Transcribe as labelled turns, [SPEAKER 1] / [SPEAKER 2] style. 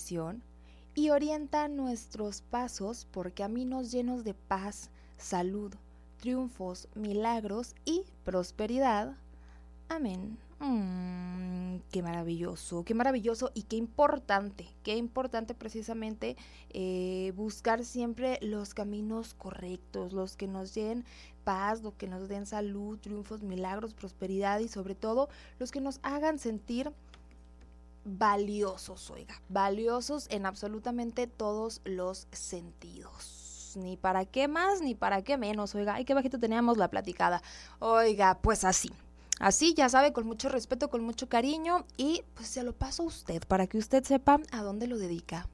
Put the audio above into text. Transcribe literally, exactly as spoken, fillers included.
[SPEAKER 1] dirección y orienta nuestros pasos por caminos llenos de paz, salud, triunfos, milagros y prosperidad. Amén. Mm, qué maravilloso, qué maravilloso y qué importante, qué importante precisamente eh, buscar siempre los caminos correctos, los que nos den paz, los que nos den salud, triunfos, milagros, prosperidad y sobre todo los que nos hagan sentir valiosos, oiga, valiosos en absolutamente todos los sentidos. Ni para qué más, ni para qué menos, oiga, ay, qué bajito teníamos la platicada. Oiga, pues así. Así, ya sabe, con mucho respeto, con mucho cariño y pues se lo paso a usted para que usted sepa a dónde lo dedica.